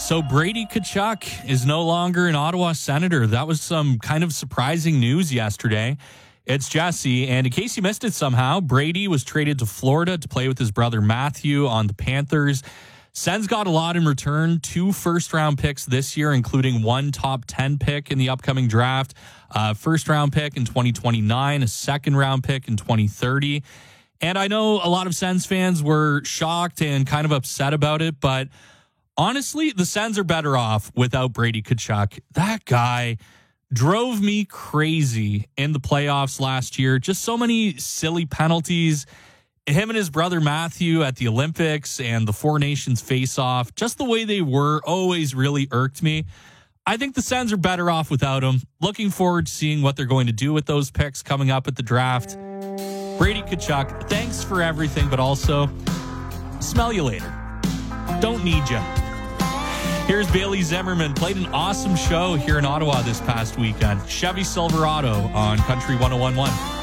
So Brady Tkachuk is no longer an Ottawa Senator. That was some kind of surprising news yesterday. It's Jesse, and in case you missed it somehow, Brady was traded to Florida to play with his brother Matthew on the Panthers. Sens got a lot in return, 2 first-round picks this year, including 1 top 10 pick in the upcoming draft, first-round pick in 2029, a second-round pick in 2030. And I know a lot of Sens fans were shocked and kind of upset about it, but honestly, the Sens are better off without Brady Tkachuk. That guy drove me crazy in the playoffs last year. Just so many silly penalties. Him and his brother Matthew at the Olympics and the Four Nations face-off, just the way they were always really irked me. I think the Sens are better off without him. Looking forward to seeing what they're going to do with those picks coming up at the draft. Brady Tkachuk, thanks for everything, but also smell you later. Don't need you. Here's Bailey Zimmerman. Played an awesome show here in Ottawa this past weekend. Chevy Silverado on Country 101.1.